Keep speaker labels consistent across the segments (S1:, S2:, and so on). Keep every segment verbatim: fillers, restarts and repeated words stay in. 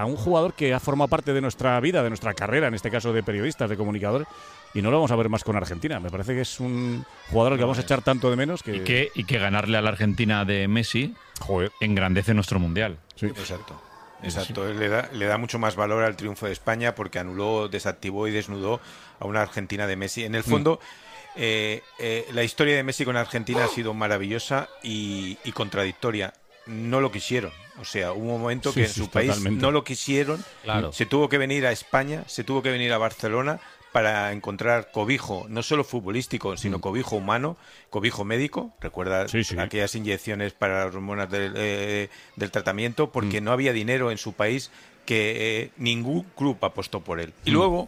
S1: a un jugador que ha formado parte de nuestra vida, de nuestra carrera, en este caso de periodistas, de comunicadores, y no lo vamos a ver más con Argentina. Me parece que es un jugador al que vamos a echar tanto de menos que...
S2: Y que, y que ganarle a la Argentina de Messi, joder, engrandece nuestro Mundial.
S3: Sí. Exacto. Exacto, sí. le, da, le da mucho más valor al triunfo de España porque anuló, desactivó y desnudó a una Argentina de Messi. En el fondo, mm. eh, eh, la historia de Messi con Argentina ha sido maravillosa y, y contradictoria. No lo quisieron, o sea, hubo un momento que sí, en su sí, país totalmente. no lo quisieron, claro. Se tuvo que venir a España, se tuvo que venir a Barcelona para encontrar cobijo, no solo futbolístico, sino mm. cobijo humano, cobijo médico. Recuerda sí, sí. aquellas inyecciones para las hormonas del, eh, del tratamiento, porque mm. no había dinero en su país, que eh, ningún club apostó por él. Y mm. luego,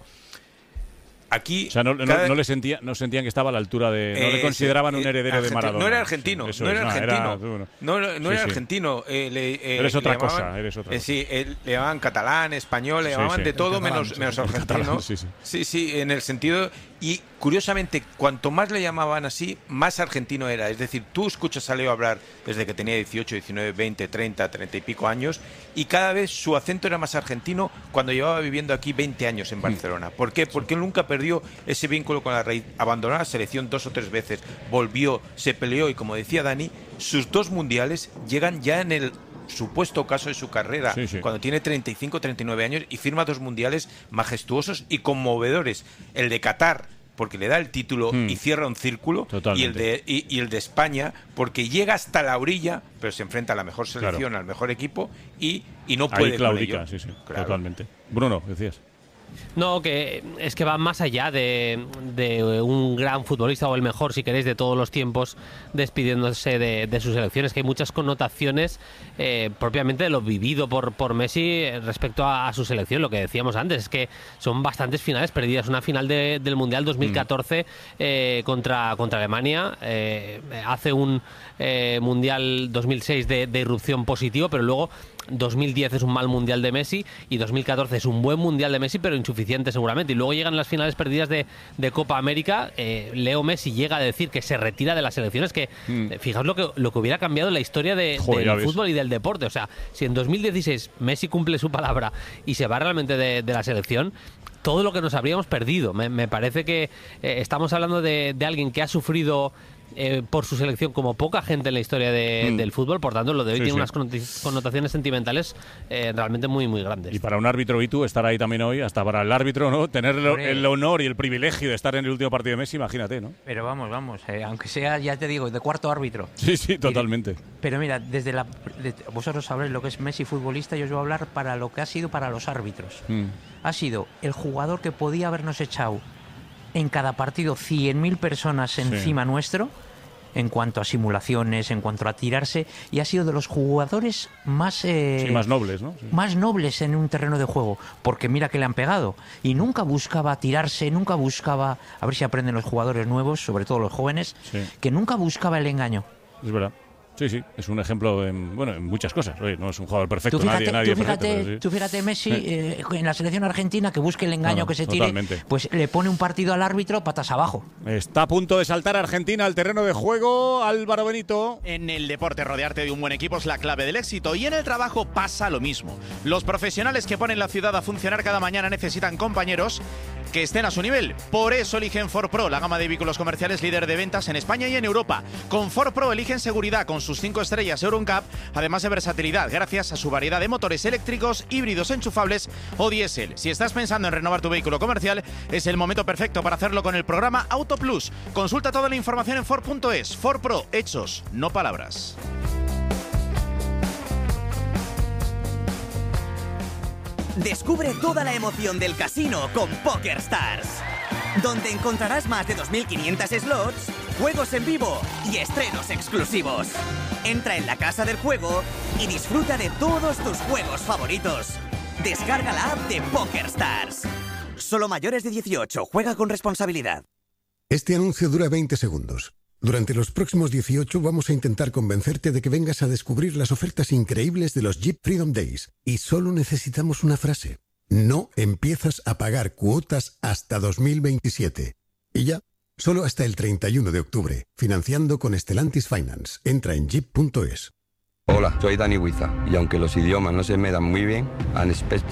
S3: aquí...
S1: O sea, no, no, cada... no le sentía, no sentían que estaba a la altura de... No eh, le consideraban eh, un heredero
S3: argentino,
S1: de Maradona.
S3: No era argentino, sí, no, era
S1: es,
S3: argentino
S1: no, era,
S3: no, no, no sí, era
S1: sí.
S3: argentino. Eh, le, eh,
S1: eres otra
S3: le llamaban,
S1: cosa, eres otra
S3: eh,
S1: cosa.
S3: Sí, eh, le llamaban catalán, español, le
S1: sí,
S3: llamaban
S1: sí.
S3: de todo
S1: catalán,
S3: menos,
S1: sí,
S3: menos
S1: sí,
S3: argentino.
S1: catalán, sí, sí.
S3: sí, sí, en el sentido... Y curiosamente, cuanto más le llamaban así, más argentino era. Es decir, tú escuchas a Leo hablar desde que tenía dieciocho, diecinueve, veinte, treinta, treinta y pico años, y cada vez su acento era más argentino cuando llevaba viviendo aquí veinte años en Barcelona. ¿Por qué? Porque él nunca perdió ese vínculo con la raíz. Abandonó la selección dos o tres veces, volvió, se peleó y, como decía Dani, sus dos mundiales llegan ya en el supuesto caso de su carrera, sí, sí. cuando tiene treinta y cinco, treinta y nueve años y firma dos mundiales majestuosos y conmovedores. El de Qatar, porque le da el título hmm. y cierra un círculo, y el, de, y, y el de España, porque llega hasta la orilla, pero se enfrenta a la mejor selección, claro. al mejor equipo, y, y no puede.
S1: Ahí claudica, sí, sí, claro. totalmente. Bruno, decías.
S4: No, que es que va más allá de, de un gran futbolista o el mejor, si queréis, de todos los tiempos, despidiéndose de, de sus selecciones, que hay muchas connotaciones eh, propiamente de lo vivido por, por Messi respecto a, a su selección. Lo que decíamos antes es que son bastantes finales perdidas. Una final de, del Mundial dos mil catorce eh, contra, contra Alemania, eh, hace un eh, Mundial dos mil seis de, de irrupción positivo, pero luego dos mil diez es un mal Mundial de Messi y dos mil catorce es un buen Mundial de Messi, pero insuficiente seguramente. Y luego llegan las finales perdidas de, de Copa América. Eh, Leo Messi llega a decir que se retira de las selecciones, que mm. eh, fijaos lo que, lo que hubiera cambiado en la historia de, Joder, del fútbol y del deporte. O sea, si en dos mil dieciséis Messi cumple su palabra y se va realmente de, de la selección, todo lo que nos habríamos perdido. Me, me parece que eh, estamos hablando de, de alguien que ha sufrido Eh, por su selección como poca gente en la historia de, mm. del fútbol, por tanto lo de hoy sí, tiene sí. unas connotaciones sentimentales eh, realmente muy muy grandes.
S1: Y para un árbitro, y tú estar ahí también hoy, hasta para el árbitro, ¿no? Tener el, el honor y el privilegio de estar en el último partido de Messi, imagínate, ¿no?
S5: Pero vamos, vamos, eh, aunque sea, ya te digo, de cuarto árbitro.
S1: Sí, sí, totalmente.
S5: Y, pero mira, desde la de, vosotros sabréis lo que es Messi futbolista, yo os voy a hablar para lo que ha sido para los árbitros. Mm. Ha sido el jugador que podía habernos echado en cada partido cien mil personas encima sí. nuestro, en cuanto a simulaciones, en cuanto a tirarse, y ha sido de los jugadores más eh,
S1: sí, más nobles, ¿no? Sí.
S5: Más nobles en un terreno de juego, porque mira que le han pegado y nunca buscaba tirarse, nunca buscaba, a ver si aprenden los jugadores nuevos, sobre todo los jóvenes, sí. que nunca buscaba el engaño.
S1: Es verdad. Sí, sí, es un ejemplo en, bueno, en muchas cosas. Oye, no es un jugador perfecto,
S5: tú fíjate,
S1: nadie, nadie
S5: tú fíjate,
S1: perfecto, sí.
S5: tú fíjate Messi eh, en la selección argentina, que busque el engaño, no, no, que se tire,
S1: totalmente.
S5: Pues le pone un partido al árbitro patas abajo.
S1: Está a punto de saltar Argentina al terreno de juego. Álvaro Benito.
S6: En el deporte, rodearte de un buen equipo es la clave del éxito, y en el trabajo pasa lo mismo. Los profesionales que ponen la ciudad a funcionar cada mañana necesitan compañeros que estén a su nivel. Por eso eligen Ford Pro, la gama de vehículos comerciales líder de ventas en España y en Europa. Con Ford Pro eligen seguridad con sus cinco estrellas Euro N C A P, además de versatilidad gracias a su variedad de motores eléctricos, híbridos enchufables o diésel. Si estás pensando en renovar tu vehículo comercial, es el momento perfecto para hacerlo con el programa Auto Plus. Consulta toda la información en Ford punto es. Ford Pro, hechos, no palabras.
S7: Descubre toda la emoción del casino con PokerStars, donde encontrarás más de dos mil quinientos slots, juegos en vivo y estrenos exclusivos. Entra en la casa del juego y disfruta de todos tus juegos favoritos. Descarga la app de PokerStars. Solo mayores de dieciocho, juega con responsabilidad.
S8: Este anuncio dura veinte segundos. Durante los próximos dieciocho vamos a intentar convencerte de que vengas a descubrir las ofertas increíbles de los Jeep Freedom Days. Y solo necesitamos una frase. No empiezas a pagar cuotas hasta dos mil veintisiete. Y ya, solo hasta el treinta y uno de octubre. Financiando con Stellantis Finance. Entra en jeep punto es.
S9: Hola, soy Dani Huiza y aunque los idiomas no se me dan muy bien, Unexpected